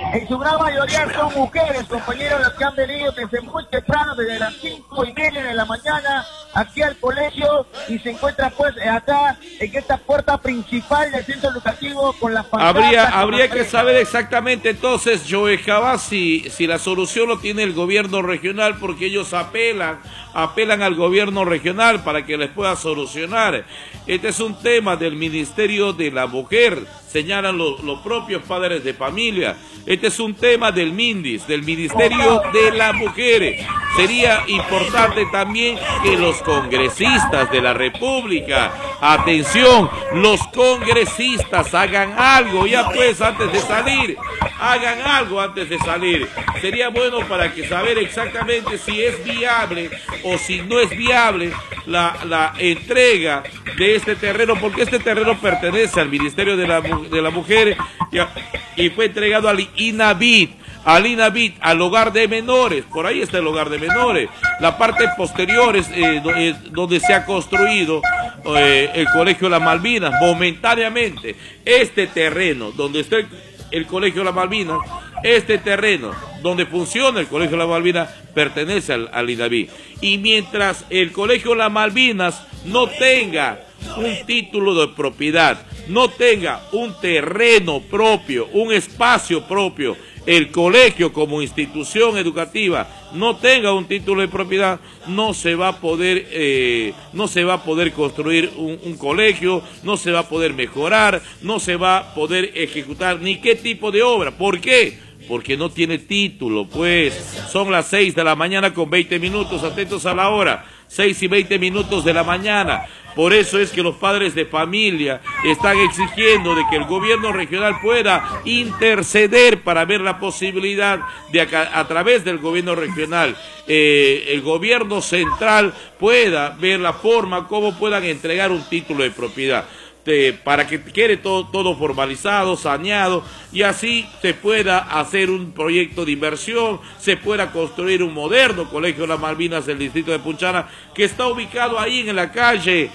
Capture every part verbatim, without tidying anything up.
En su gran mayoría son mujeres, compañeros, las que han venido desde muy temprano, desde las cinco y media de la mañana, aquí al colegio, y se encuentra pues acá, en esta puerta principal del centro educativo, con las pancartas. Habría, habría que saber exactamente entonces, Joe Jabá, si, si la solución lo tiene el gobierno regional, porque ellos apelan, apelan al gobierno regional para que les pueda solucionar. Este es un tema del Ministerio de la Mujer, señalan lo, los propios padres de familia. Este es un tema del MINDIS, del Ministerio de la Mujer. Sería importante también que los congresistas de la República, atención, los congresistas hagan algo ya pues antes de salir, hagan algo antes de salir. Sería bueno para que saber exactamente si es viable o si no es viable la, la entrega de este terreno, porque este terreno pertenece al Ministerio de la, de la Mujer y, y fue entregado al INAVIT, al INAVIT, al hogar de menores. Por ahí está el hogar de menores. La parte posterior es eh, eh, donde se ha construido eh, el Colegio Las Malvinas, momentáneamente. Este terreno donde está el, el Colegio Las Malvinas, este terreno donde funciona el Colegio Las Malvinas, pertenece al, al INAVIT. Y mientras el Colegio Las Malvinas no tenga un título de propiedad, no tenga un terreno propio, un espacio propio, el colegio como institución educativa no tenga un título de propiedad, no se va a poder, eh, no se va a poder construir un, un colegio, no se va a poder mejorar, no se va a poder ejecutar ni qué tipo de obra. ¿Por qué? Porque no tiene título, pues. Son las seis de la mañana con veinte minutos, atentos a la hora, seis y veinte minutos de la mañana. Por eso es que los padres de familia están exigiendo de que el gobierno regional pueda interceder para ver la posibilidad de acá, a través del gobierno regional, eh, el gobierno central pueda ver la forma como puedan entregar un título de propiedad. De, para que quede todo, todo formalizado, saneado, y así se pueda hacer un proyecto de inversión, se pueda construir un moderno Colegio Las Malvinas del distrito de Punchana, que está ubicado ahí en la calle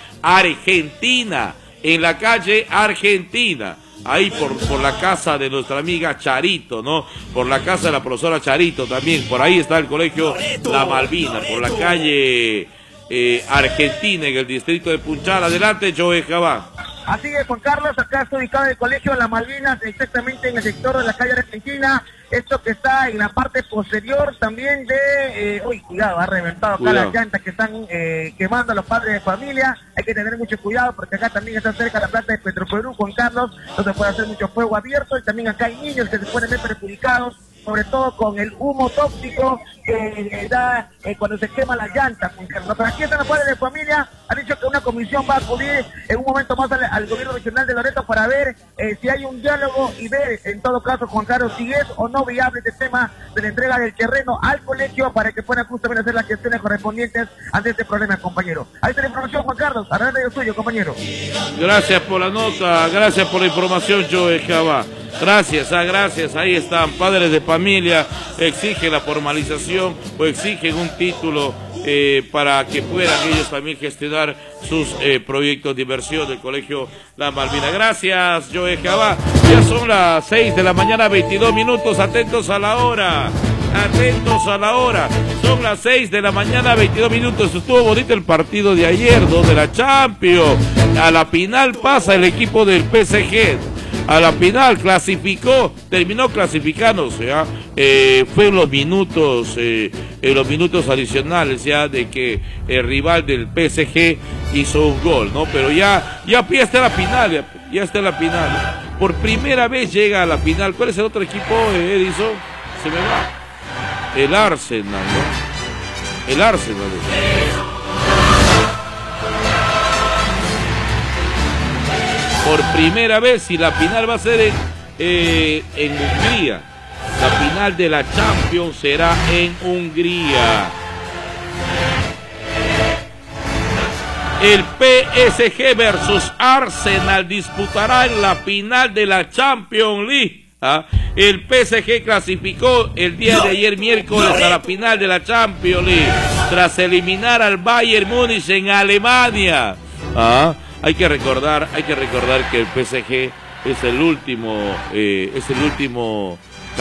Argentina, en la calle Argentina, ahí por, por la casa de nuestra amiga Charito, ¿no? Por la casa de la profesora Charito también, por ahí está el Colegio Las Malvinas, por la calle eh, Argentina, en el distrito de Punchana. Adelante, Joe Jabá. Así es, Juan Carlos, acá está ubicado el Colegio Las Malvinas, exactamente en el sector de la calle Argentina. Esto que está en la parte posterior también de... Eh, uy, cuidado, ha reventado acá cuidado. Las llantas que están eh, quemando a los padres de familia. Hay que tener mucho cuidado porque acá también está cerca la planta de Petroperú, Juan Carlos. No se puede hacer mucho fuego abierto y también acá hay niños que se pueden ver perjudicados, sobre todo con el humo tóxico que eh, da eh, cuando se quema la llanta, Juan Carlos. Pero aquí están los padres de familia, han dicho que una comisión va a acudir en un momento más al, al gobierno regional de Loreto para ver eh, si hay un diálogo y ver, en todo caso, Juan Carlos, si es o no viable este tema de la entrega del terreno al colegio para que puedan justamente hacer las gestiones correspondientes ante este problema, compañero. Ahí está la información, Juan Carlos, adelante de suyo, compañero. Gracias por la nota, gracias por la información, Joe Jabá. Gracias, ah, gracias, ahí están, padres de familia, exigen la formalización o exigen un título eh, para que puedan ellos también gestionar sus eh, proyectos de inversión del Colegio Las Malvinas. Gracias, Joe Jabá. Ya son las seis de la mañana, veintidós minutos, atentos a la hora. Atentos a la hora, son las seis de la mañana, veintidós minutos. Estuvo bonito el partido de ayer, ¿no? De la Champions. A la final pasa el equipo del P S G. A la final clasificó, terminó clasificándose, ¿ya? Eh, fue en los minutos, eh, en los minutos adicionales ya de que el rival del P S G hizo un gol, ¿no? Pero ya, ya, ya está la final, ya, ya está la final. Por primera vez llega a la final. ¿Cuál es el otro equipo, eh, Edison? Se me va. El Arsenal, ¿no? El Arsenal. ¿no? Por primera vez, y la final va a ser en, eh, en Hungría. La final de la Champions será en Hungría. El P S G versus Arsenal disputará en la final de la Champions League. ¿Ah? El P S G clasificó el día de ayer miércoles a la final de la Champions League tras eliminar al Bayern Múnich en Alemania. ¿Ah? Hay que recordar, hay que recordar que el P S G es el último, eh, es el último